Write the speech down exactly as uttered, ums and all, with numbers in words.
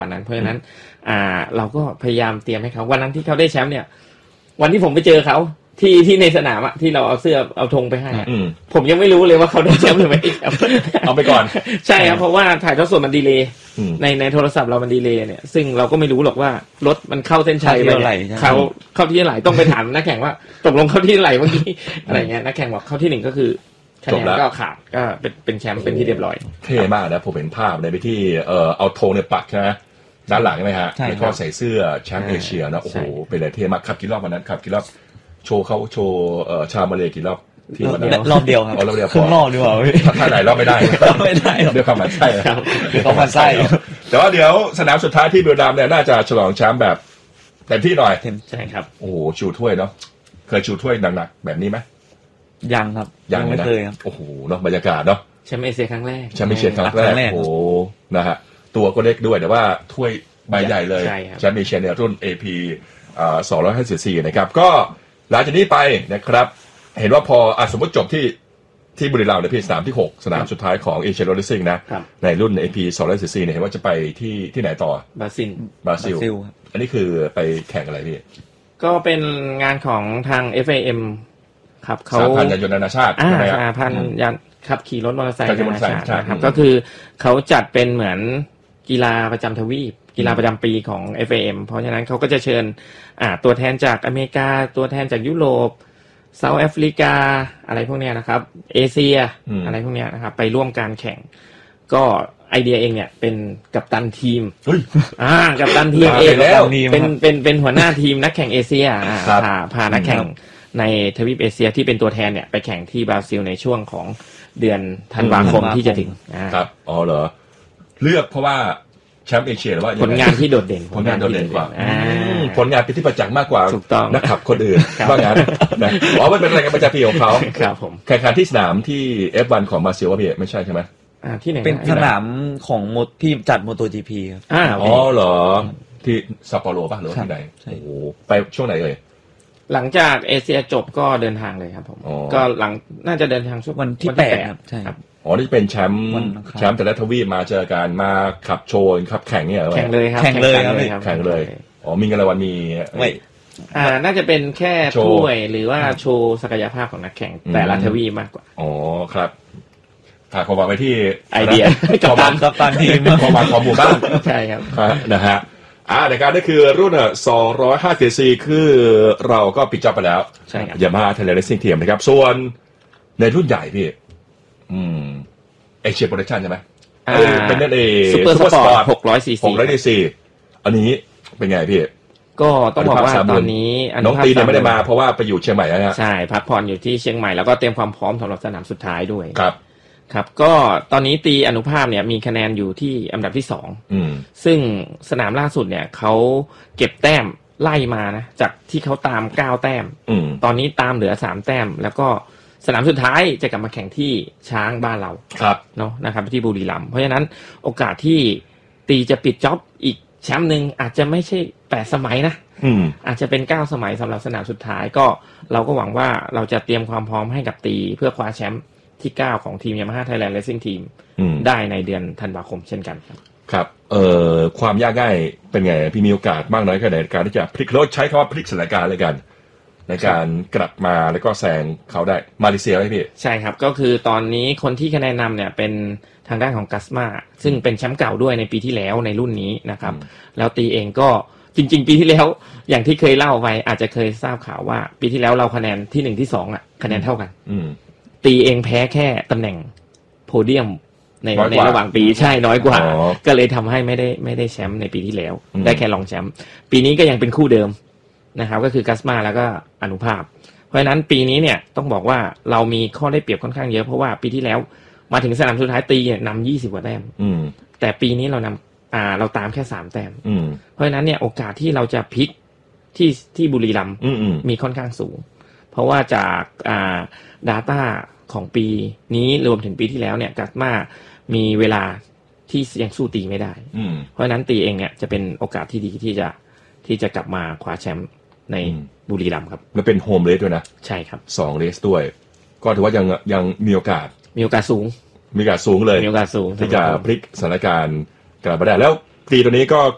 วันนั้นเพราะฉะนั้นอ่าเราก็พยายามเตรียมให้เขาวันนั้นที่เขาได้แชมป์เนี่ยวันที่ผมไปเจอเขาที่ที่ในสนามอะที่เราเอาเสื้อเอาธงไปให้ผมยังไม่รู้เลยว่าเขาได้แชมป์หรือไม่ได้แชมป์เอาไปก่อนใช่ครับเพราะว่าถ่ายทอดสดมันดีเลย์ในในโทรศัพท์เรามันดีเลย์เนี่ยซึ่งเราก็ไม่รู้หรอกว่ารถมันเข้าเส้นชัยไปเขาเข้าที่ไหนต้องไปถามนักแข่งว่าตกลงเข้าที่ไหนเมื่อกี้อะไรเงี้ยนักแข่งบอกเข้าที่หนึ่งก็คือคะแนนก็ขาดก็เป็นเป็นแชมป์เป็นที่เรียบร้อยเท่มากนะผมเห็นภาพในไปที่เอ่อเอาธงเนี่ยปักใช่ไหมด้านหลังใช่ไหมฮะแล้วก็ใส่เสื้อแชมป์เอเชียนะโอ้โหเป็นอะไรเท่มากขับกี่รอบวันนั้นขับกี่รอบโชว์เขาโชว์เอ่อชาวมาเลกี่รอบที่วันนั้นรอบเดียวครับรอบเดียวครึ่งรอบดีกว่าถ้าไหนรอบไม่ได้ไม่ได้เดี๋ยวความหมั่นไส้เดี๋ยวความหมั่นไส้แต่ว่าเดี๋ยวสนามสุดท้ายที่บุรีรัมย์เนี่ยน่าจะฉลองแชมป์แบบเต็มที่หน่อยใช่ครับโอ้โหชูถ้วยเนาะเคยชูถ้วยหนักๆแบบนี้ไหมยังครับยังไม่เคยครับโอ้โหเนาะบรรยากาศเนาะแชมป์เอเชียครั้งแรกแชมป์เอเชียครั้งแรกโอ้นะฮะตัวก็เล็กด้วยแต่ว่าถ้วยใบใหญ่เลยแชมป์เอเชียเนี่ยรุ่น เอ พี อ่าสองร้อยห้าสิบสี่นะครับก็หลังจากนี้ไปนะครับเห็นว่าพออ่ะสมมติจบที่ที่บุรีรัมย์ในพี่สนามที่หกสนามสุดท้ายของเอเชียโรลเลสซิ่งนะในรุ่น เอ พี สองร้อยห้าสิบสี่เนี่ยเห็นว่าจะไปที่ที่ไหนต่อบราซิลบราซิลอันนี้คือไปแข่งอะไรพี่ก็เป็นงานของทาง เอฟ เอ เอ็ม ครับเขาสหพันธ์ยานยนต์นานาชาติอ่าสหพันธ์ยานขับขี่รถมอเตอร์ไซค์นานาชาตินะครับก็คือเขาจัดเป็นเหมือนกีฬาประจำทวีปกีฬาประจำปีของ เอฟ เอ เอ็ม เพราะฉะนั้นเขาก็จะเชิญอ่าตัวแทนจากอเมริกาตัวแทนจากยุโรปเซาท์แอฟริกาอะไรพวกเนี้ยนะครับเอเชียอะไรพวกเนี้ยนะครับไปร่วมการแข่งก็ไอเดียเองเนี่ยเป็นกัปตันทีมอ่ากัปตันทีมเองเป็นเป็นเป็นหัวหน้าทีมนักแข่งเอเชียพาพานักแข่งในทวีปเอเชียที่เป็นตัวแทนเนี่ยไปแข่งที่บราซิลในช่วงของเดือนธันวาคมที่จะถึงครับอ๋อเหรอเลือกเพราะว่าแชมป์เอเชียหรือว่าผลงานที่โดดเด่นผลงานโดดเด่นกว่าผลงานเป็นที่ประจักษ์มากกว่านักขับคนอื่นว่างั้นนะอ๋อมันเป็นอะไรกันประจำปีของเขาครับผมแข่งขันที่สนามที่ เอฟ วัน ของบราซิลว่าพี่ไม่ใช่ใช่ไหมอ่าที่ไหนเป็นสนามของมดที่จัด MotoGP ครับอ๋อเหรอที่ซัปโปโรป่ะหรือที่ไหนโอ้โหไปช่วงไหนเลยหลังจากเอเชียจบก็เดินทางเลยครับผมก็หลังน่าจะเดินทางช่วงวันที่แปดครับใช่ครับอ๋อนี่เป็นแชมป์แชมป์แต่ละทวีปมาเจอกันมาขับโชว์ขับแข่งเนี่ยเหรอแข่งเลยครับแข่งเลยครับแข่งเลยอ๋อมีเงินรางวัลมีไม่อ่าน่าจะเป็นแค่ถ้วยหรือว่าโชว์ศักยภาพของนักแข่งแต่ละทวีปมากกว่าอ๋อครับฝากความหวังไปที่ไอเดียกับตันกับตันทีมความหวังของหมู่บ้านใช่ครับนะฮะอ่าในการนี่คือรุ่นสองร้อยห้าสิบซีคือเราก็ปิดจ็อบไปแล้วใช่ครับ Yamaha Thailand Racing Team นะครับส่วนในรุ่นใหญ่พี่อืมเอเชียโปรดักชั่นใช่ไหมอ่าเป็นนั่นเองซุปเปอร์สปอร์ตหกร้อยซีซีหกร้อยซีซีอันนี้เป็นไงพี่ก็ต้องบอกว่าตอนนี้น้องตีเนี่ยไม่ได้มาเพราะว่าไปอยู่เชียงใหม่แล้วนะใช่พักผ่อนอยู่ที่เชียงใหม่แล้วก็เตรียมความพร้อมสำหรับสนามสุดท้ายด้วยครับครับก็ตอนนี้ตีอนุภาพเนี่ยมีคะแนนอยู่ที่อันดับที่สองซึ่งสนามล่าสุดเนี่ยเขาเก็บแต้มไล่มานะจากที่เขาตามเก้าแต้มตอนนี้ตามเหลือสามแต้มแล้วก็สนามสุดท้ายจะกลับมาแข่งที่ช้างบ้านเราครับเนาะนะครับที่บุรีรัมย์เพราะฉะนั้นโอกาสที่ตีจะปิดจ็อบอีกแชมป์นึงอาจจะไม่ใช่แปดสมัยนะอาจจะเป็นเก้าสมัยสำหรับสนามสุดท้ายก็เราก็หวังว่าเราจะเตรียมความพร้อมให้กับตีเพื่อคว้าแชมป์ที่เก้าของทีม Yamaha Thailand Racing Team ได้ในเดือนธันวาคมเช่นกันครับครับเอ่อความยากง่ายเป็นไงพี่มีโอกาสมากน้อยแค่ไหนในการที่จะพลิกรถใช้คำว่าพลิกสถานการณ์เลยกันในการกลับมาแล้วก็แซงเขาได้มาเลเซียไหมพี่ใช่ครับก็คือตอนนี้คนที่คะแนนนำเนี่ยเป็นทางด้านของกัสมาซึ่งเป็นแชมป์เก่าด้วยในปีที่แล้วในรุ่นนี้นะครับแล้วตีเองก็จริงๆปีที่แล้วอย่างที่เคยเล่าไปอาจจะเคยทราบข่าวว่าปีที่แล้วเราคะแนนที่หนึ่งที่สองอ่ะคะแนนเท่ากันตีเองแพ้แค่ตำแหน่งโพเดียมในในระหว่างปีใช่น้อยกว่าก็เลยทำให้ไม่ได้ไม่ได้แชมป์ในปีที่แล้วได้แค่รองแชมป์ปีนี้ก็ยังเป็นคู่เดิมนะครับก็คือกัสมาแล้วก็อนุภาพเพราะฉะนั้นปีนี้เนี่ยต้องบอกว่าเรามีข้อได้เปรียบค่อนข้างเยอะเพราะว่าปีที่แล้วมาถึงสนามสุดท้ายตีนำยี่สิบกว่าแต้มแต่ปีนี้เรานำอ่าเราตามแค่สามแต้มเพราะฉะนั้นเนี่ยโอกาสที่เราจะพลิกที่ที่บุรีรัมย์มีค่อนข้างสูงเพราะว่าจากอ่า data ของปีนี้รวมถึงปีที่แล้วเนี่ยกัสมามีเวลาที่ยังสู้ตีไม่ได้เพราะฉะนั้นตีเองเนี่ยจะเป็นโอกาสที่ดีที่จะที่จะกลับมาคว้าแชมป์ในบุรีรัมย์ครับแล้วเป็นโฮมเรสด้วยนะใช่ครับสองเรสด้วยก็ถือว่ายังยังมีโอกาสมีโอกาสสูงมีโอกาสสูงเลยมีโอกาสสูงที่จะพลิกสถานการณ์กลับมาได้แล้วตีตัวนี้ก็